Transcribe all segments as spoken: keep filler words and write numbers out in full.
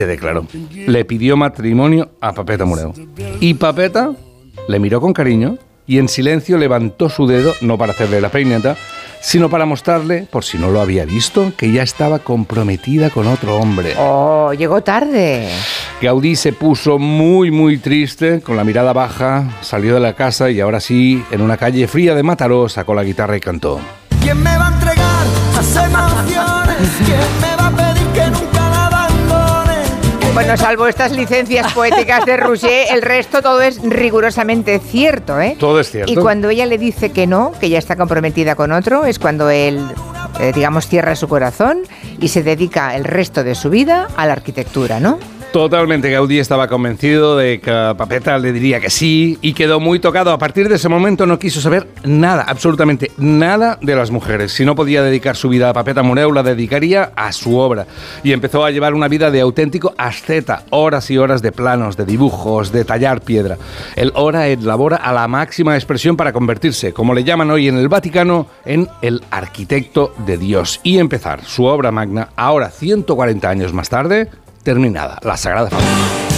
se declaró. Le pidió matrimonio a Papeta Moreu. Y Papeta le miró con cariño y en silencio levantó su dedo, no para hacerle la peineta, sino para mostrarle, por si no lo había visto, que ya estaba comprometida con otro hombre. ¡Oh, llegó tarde! Gaudí se puso muy, muy triste, con la mirada baja, salió de la casa y ahora sí, en una calle fría de Mataró, sacó la guitarra y cantó. ¿Quién me va a entregar las emociones? ¿Quién me va a pedir que nunca la abandone? Bueno, salvo estas licencias poéticas de Roger, el resto todo es rigurosamente cierto, ¿eh? Todo es cierto. Y cuando ella le dice que no, que ya está comprometida con otro, es cuando él, eh, digamos, cierra su corazón y se dedica el resto de su vida a la arquitectura, ¿no? Totalmente, Gaudí estaba convencido de que Papeta le diría que sí y quedó muy tocado. A partir de ese momento no quiso saber nada, absolutamente nada de las mujeres. Si no podía dedicar su vida a Papeta Moreu, la dedicaría a su obra. Y empezó a llevar una vida de auténtico asceta, horas y horas de planos, de dibujos, de tallar piedra. Él ora elabora a la máxima expresión para convertirse, como le llaman hoy en el Vaticano, en el arquitecto de Dios. Y empezar su obra magna, ahora ciento cuarenta años más tarde, terminada, la Sagrada Familia.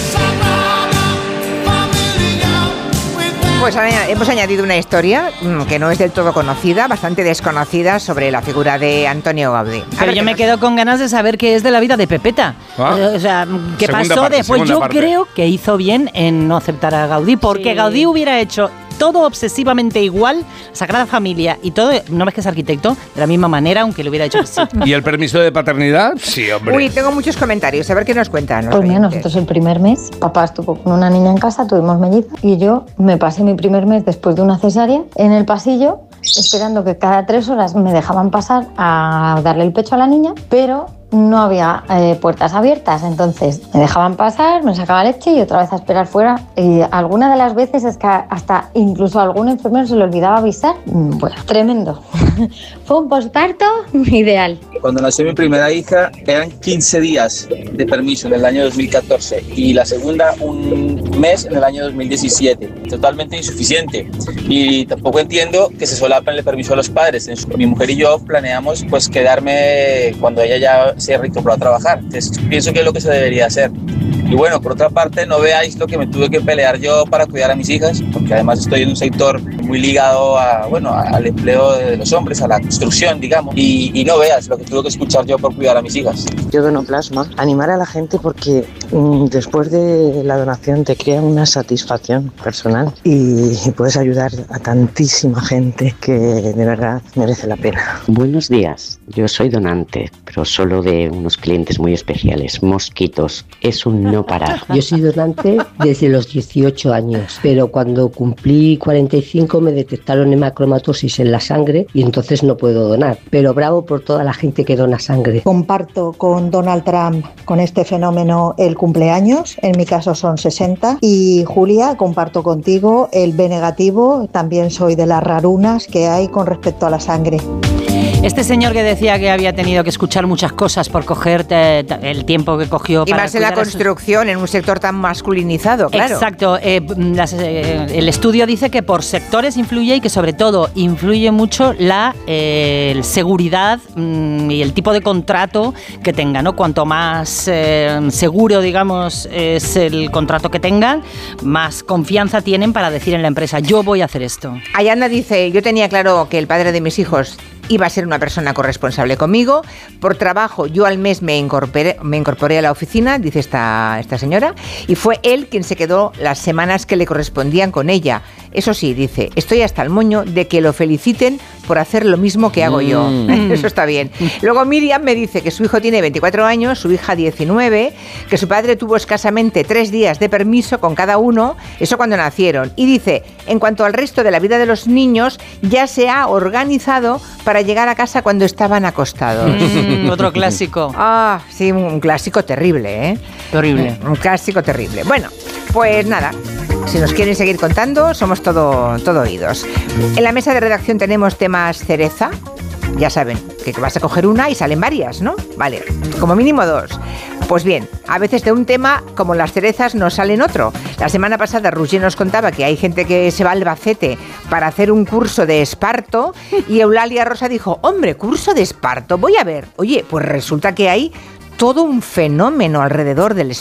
Pues hemos añadido una historia que no es del todo conocida, bastante desconocida, sobre la figura de Antonio Gaudí. Pero yo me quedo con ganas de saber qué es de la vida de Pepeta. ¿Ah? O sea, ¿qué Segunda pasó parte, después? Yo parte. creo que hizo bien en no aceptar a Gaudí, porque sí. Gaudí hubiera hecho todo obsesivamente igual, Sagrada Familia y todo, ¿no ves que es arquitecto? De la misma manera, aunque le hubiera hecho que sí. ¿Y el permiso de paternidad? Sí, hombre. Uy, tengo muchos comentarios, a ver qué nos cuentan. Pues mira, nosotros el primer mes, papá estuvo con una niña en casa, tuvimos mellizas, y yo me pasé mi primer mes después de una cesárea en el pasillo, esperando que cada tres horas me dejaban pasar a darle el pecho a la niña, pero no había eh, puertas abiertas, entonces me dejaban pasar, me sacaba leche y otra vez a esperar fuera, y alguna de las veces es que hasta incluso a algún enfermero se le olvidaba avisar. Bueno, tremendo. Fue un posparto ideal. Cuando nació mi primera hija eran quince días de permiso en el año dos mil catorce y la segunda un mes en el año dos mil diecisiete, totalmente insuficiente, y tampoco entiendo que se solapen el permiso a los padres. Mi mujer y yo planeamos pues quedarme cuando ella ya se reincorporó a trabajar. Entonces, pienso que es lo que se debería hacer. Y bueno, por otra parte, no veáis lo que me tuve que pelear yo para cuidar a mis hijas, porque además estoy en un sector muy ligado a, bueno, al empleo de los hombres, a la construcción, digamos, y, y no veas lo que tuve que escuchar yo por cuidar a mis hijas. Yo dono plasma, animar a la gente porque mmm, después de la donación te crea una satisfacción personal y, y puedes ayudar a tantísima gente que de verdad merece la pena. Buenos días, yo soy donante, pero solo de unos clientes muy especiales, mosquitos. Es un no parar. Yo soy donante desde los dieciocho años, pero cuando cumplí cuarenta y cinco me detectaron hemacromatosis en la sangre y entonces no puedo donar. Pero bravo por toda la gente que dona sangre. Comparto con Donald Trump con este fenómeno el cumpleaños, en mi caso son sesenta, y Julia, comparto contigo el B negativo, también soy de las rarunas que hay con respecto a la sangre. Este señor que decía que había tenido que escuchar muchas cosas por cogerte el tiempo que cogió y para más en la construcción, en un sector tan masculinizado, claro. Exacto. Eh, las, eh, el estudio dice que por sectores influye y que sobre todo influye mucho la eh, seguridad mm, y el tipo de contrato que tenga, ¿no? Cuanto más eh, seguro, digamos, es el contrato que tengan, más confianza tienen para decir en la empresa, yo voy a hacer esto. Ayanda dice, yo tenía claro que el padre de mis hijos iba a ser una persona corresponsable conmigo. Por trabajo, yo al mes me incorporé, me incorporé a la oficina, dice esta, esta señora, y fue él quien se quedó las semanas que le correspondían con ella. Eso sí, dice, estoy hasta el moño de que lo feliciten por hacer lo mismo que hago mm. yo. Eso está bien. Luego Miriam me dice que su hijo tiene veinticuatro años, su hija diecinueve, que su padre tuvo escasamente tres días de permiso con cada uno, eso cuando nacieron. Y dice, en cuanto al resto de la vida de los niños, ya se ha organizado para llegar a casa cuando estaban acostados. Mm, otro clásico. Ah, sí, un clásico terrible, ¿eh? Horrible. Un clásico terrible. Bueno, pues nada, si nos quieren seguir contando, somos todo, todo oídos. En la mesa de redacción tenemos temas cereza. Ya saben, que vas a coger una y salen varias, ¿no? Vale, como mínimo dos. Pues bien, a veces de un tema, como las cerezas, nos salen otro. La semana pasada Roger nos contaba que hay gente que se va al Albacete para hacer un curso de esparto y Eulalia Rosa dijo, hombre, curso de esparto, voy a ver. Oye, pues resulta que hay todo un fenómeno alrededor del,